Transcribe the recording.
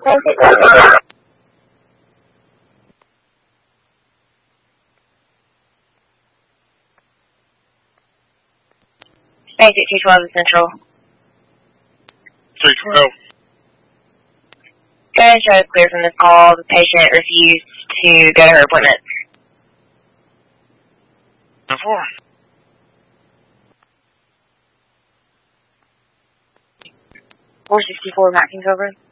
Thank you, 212 Central. 312. Go ahead and show us clear from this call. The patient refused to go to her appointment. 4. 464 Mackins over.